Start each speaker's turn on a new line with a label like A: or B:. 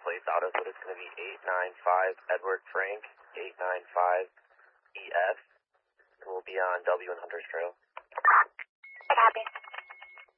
A: plates out of, but it's going to be 895 Edward Frank, 895 EF. And we'll be on W and Hunter's Trail.
B: I copy.